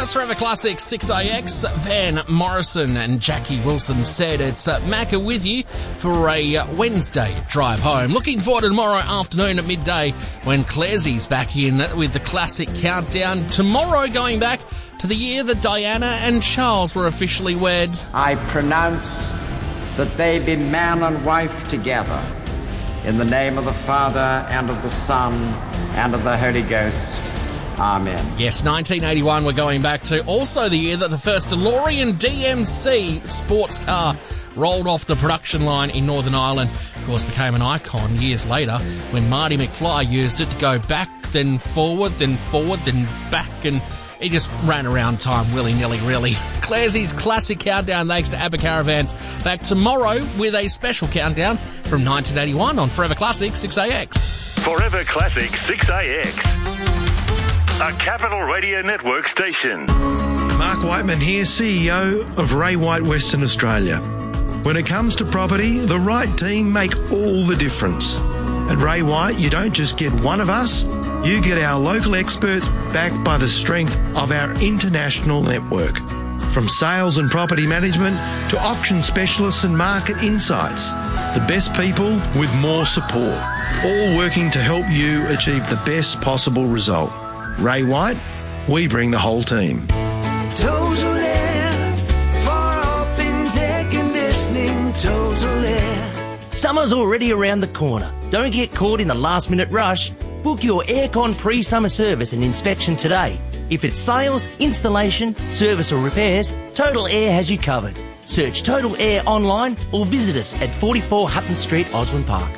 Breakfast Forever Classic 6AX. Van Morrison and Jackie Wilson said it's Macca with you for a Wednesday drive home. Looking forward to tomorrow afternoon at midday when Clairsy's back in with the classic countdown. Tomorrow going back to the year that Diana and Charles were officially wed. I pronounce that they be man and wife together in the name of the Father and of the Son and of the Holy Ghost. Amen. Yes, 1981 we're going back to. Also the year that the first DeLorean DMC sports car rolled off the production line in Northern Ireland. Of course, became an icon years later when Marty McFly used it to go back, then forward, then back, and he just ran around time willy-nilly, really. Clairsy's classic countdown, thanks to ABBA Caravans. Back tomorrow with a special countdown from 1981 on Forever Classic 6AX. Forever Classic 6AX. A Capital Radio Network station. Mark Whiteman here, CEO of Ray White Western Australia. When it comes to property, the right team make all the difference. At Ray White, you don't just get one of us, you get our local experts backed by the strength of our international network. From sales and property management to auction specialists and market insights, the best people with more support, all working to help you achieve the best possible result. Ray White, we bring the whole team. Total Air, for all things air conditioning, Total Air. Summer's already around the corner. Don't get caught in the last minute rush. Book your aircon pre-summer service and inspection today. If it's sales, installation, service or repairs, Total Air has you covered. Search Total Air online or visit us at 44 Hutton Street, Osborne Park.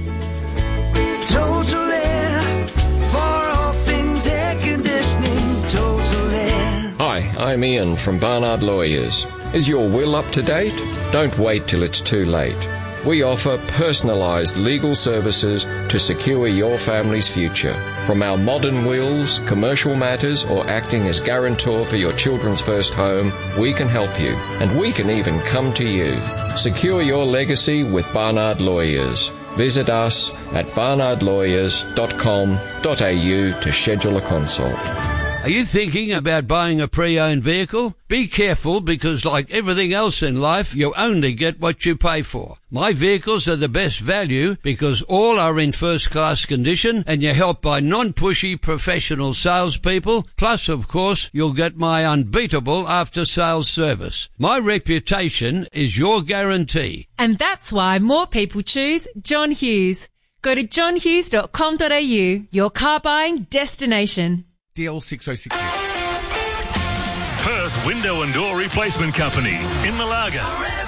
Total Air, for all things air conditioning, Total Air. Hi, I'm Ian from Barnard Lawyers. Is your will up to date? Don't wait till it's too late. We offer personalised legal services to secure your family's future. From our modern wills, commercial matters, or acting as guarantor for your children's first home, we can help you. And we can even come to you. Secure your legacy with Barnard Lawyers. Visit us at barnardlawyers.com.au to schedule a consult. Are you thinking about buying a pre-owned vehicle? Be careful because like everything else in life, you only get what you pay for. My vehicles are the best value because all are in first-class condition and you're helped by non-pushy professional salespeople. Plus, of course, you'll get my unbeatable after-sales service. My reputation is your guarantee. And that's why more people choose John Hughes. Go to johnhughes.com.au, your car buying destination. DL606. Perth Window and Door Replacement Company in Malaga.